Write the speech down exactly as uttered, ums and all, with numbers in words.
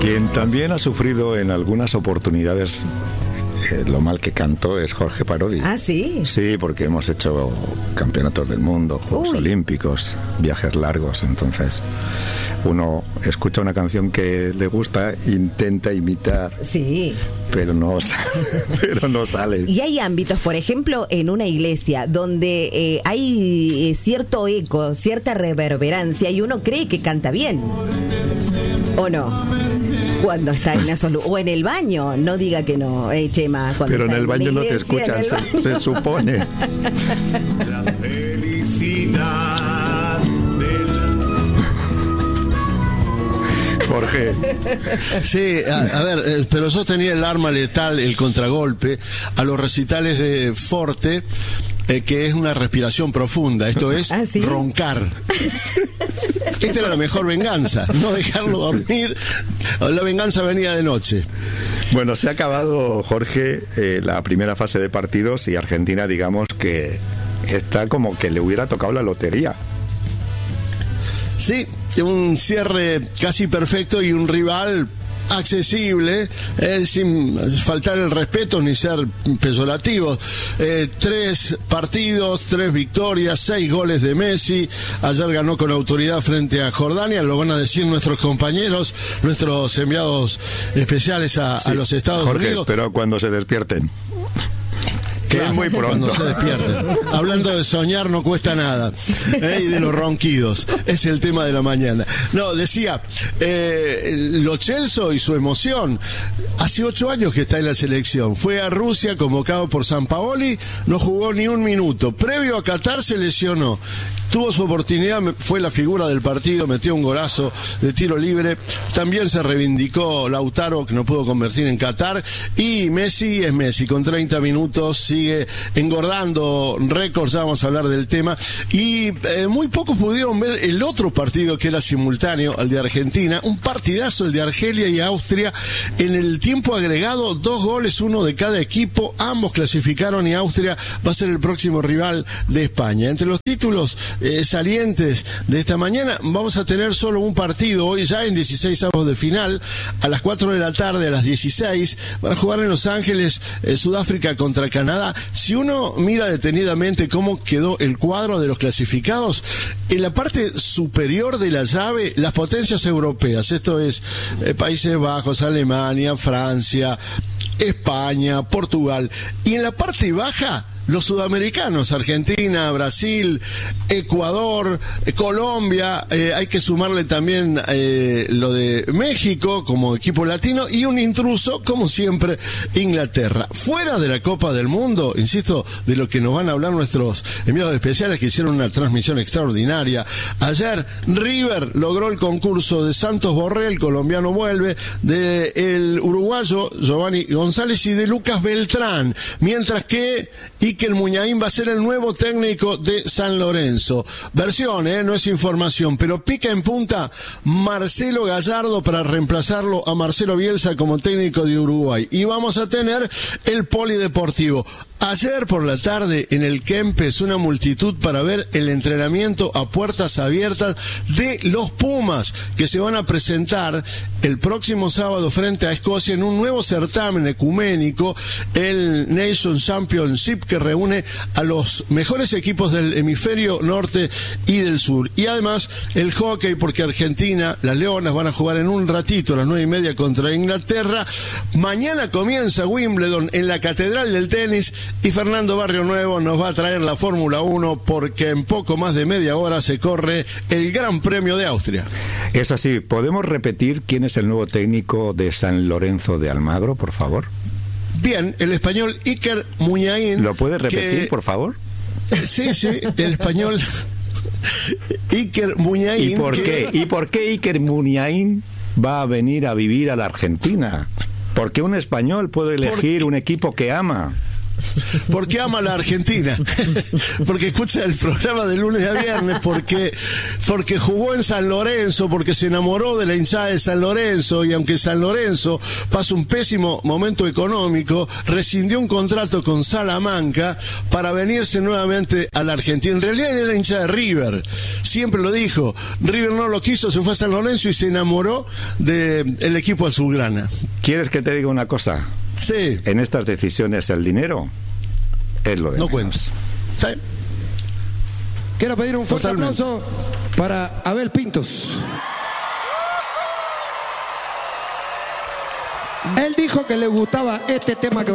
Quien también ha sufrido en algunas oportunidades eh, lo mal que canto es Jorge Parodi. ¿Ah, sí? Sí, porque hemos hecho campeonatos del mundo, Juegos Uy. Olímpicos, viajes largos, entonces uno escucha una canción que le gusta, intenta imitar, Sí. pero no, pero no sale. Y hay ámbitos, por ejemplo, en una iglesia donde eh, hay eh, cierto eco, cierta reverberancia y uno cree que canta bien. ¿O no? Cuando está en esos lu- o en el baño, no diga que no, eh, Chema. Cuando Pero en está el baño una no te iglesia, escuchan, en el se, baño. se supone. La felicidad del... Jorge, Sí, a, a ver, eh, pero yo tenía el arma letal, el contragolpe, a los recitales de Forte, eh, que es una respiración profunda, esto es ¿Ah, sí? roncar. Esta era la mejor venganza, no dejarlo dormir. La venganza venía de noche. bueno, se ha acabado, Jorge, eh, la primera fase de partidos y Argentina, digamos que está como que le hubiera tocado la lotería. Sí, un cierre casi perfecto y un rival accesible, eh, sin faltar el respeto ni ser peyorativos. Eh, tres partidos, tres victorias, seis goles de Messi. Ayer ganó con autoridad frente a Jordania, lo van a decir nuestros compañeros, nuestros enviados especiales a, Sí, a los Estados Jorge, Unidos. pero cuando se despierten. Que Claro, es muy pronto. cuando se despierten. Hablando de soñar no cuesta nada. ¿eh? Y de los ronquidos. Es el tema de la mañana. No, decía, eh, Lo Celso y su emoción. Hace ocho años que está en la selección. Fue a Rusia convocado por Sampaoli, no jugó ni un minuto. Previo a Qatar se lesionó. Tuvo su oportunidad, fue la figura del partido, metió un golazo de tiro libre. También se reivindicó Lautaro, que no pudo convertir en Qatar. Y Messi es Messi, con treinta minutos sigue engordando récords, ya vamos a hablar del tema. Y eh, muy pocos pudieron ver el otro partido que era simultáneo al de Argentina. Un partidazo, el de Argelia y Austria. En el tiempo agregado, dos goles, uno de cada equipo. Ambos clasificaron y Austria va a ser el próximo rival de España. Entre los títulos Eh, salientes de esta mañana, vamos a tener solo un partido hoy ya en dieciséis avos de final, a las cuatro de la tarde, a las dieciséis, para jugar en Los Ángeles, eh, Sudáfrica contra Canadá. Si uno mira detenidamente cómo quedó el cuadro de los clasificados, en la parte superior de la llave, las potencias europeas, esto es eh, Países Bajos, Alemania, Francia, España, Portugal, y en la parte baja, los sudamericanos, Argentina, Brasil, Ecuador, eh, Colombia, eh, hay que sumarle también eh, lo de México como equipo latino y un intruso, como siempre, Inglaterra. Fuera de la Copa del Mundo, insisto, de lo que nos van a hablar nuestros enviados especiales que hicieron una transmisión extraordinaria. Ayer River logró el concurso de Santos Borré, el colombiano vuelve, de el uruguayo Giovanni González y de Lucas Beltrán, mientras que Iker Muñain va a ser el nuevo técnico de San Lorenzo. Versión, ¿eh? No es información, pero pica en punta Marcelo Gallardo para reemplazarlo a Marcelo Bielsa como técnico de Uruguay. Y vamos a tener el polideportivo. Ayer por la tarde en el Kempes una multitud para ver el entrenamiento a puertas abiertas de los Pumas, que se van a presentar el próximo sábado frente a Escocia en un nuevo certamen ecuménico, el Nation Championship, que reúne a los mejores equipos del hemisferio norte y del sur. Y además el hockey, porque Argentina, las Leonas, van a jugar en un ratito a las nueve y media contra Inglaterra. Mañana comienza Wimbledon en la Catedral del Tenis. Y Fernando Barrio Nuevo nos va a traer la Fórmula uno, porque en poco más de media hora se corre el Gran Premio de Austria. Es así, ¿podemos repetir quién es el nuevo técnico de San Lorenzo de Almagro, por favor? Bien, el español Iker Muñain. ¿Lo puede repetir, que... por favor? Sí, sí, el español Iker Muñain. ¿Y por que... qué? ¿Y por qué Iker Muñain va a venir a vivir a la Argentina? ¿Por qué un español puede elegir un equipo que ama? porque ama a la Argentina, porque escucha el programa de lunes a viernes, porque, porque jugó en San Lorenzo, porque se enamoró de la hinchada de San Lorenzo, y aunque San Lorenzo pasa un pésimo momento económico, rescindió un contrato con Salamanca para venirse nuevamente a la Argentina. En realidad era hincha de River, siempre lo dijo. River no lo quiso, se fue a San Lorenzo y se enamoró del equipo azulgrana. ¿Quieres que te diga una cosa? Sí. En estas decisiones el dinero es lo de No menos. cuentas. Sí. Quiero pedir un fuerte Totalmente. aplauso para Abel Pintos. Él dijo que le gustaba este tema que